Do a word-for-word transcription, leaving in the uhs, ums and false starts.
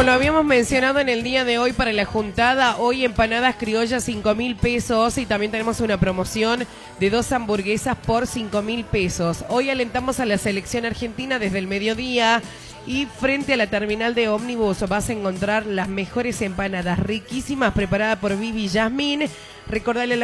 como lo habíamos mencionado en el día de hoy para la juntada, hoy empanadas criollas cinco mil pesos y también tenemos una promoción de dos hamburguesas por cinco mil pesos. Hoy alentamos a la selección argentina desde el mediodía y frente a la terminal de ómnibus vas a encontrar las mejores empanadas riquísimas preparadas por Vivi Yasmín. Recordarle a la